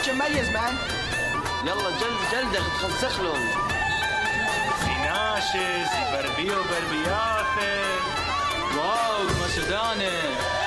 مميز مان. يلا جلدة تخلصخ لهم. زي ناشز زي بربيه وبربياته. واو قماشدانه.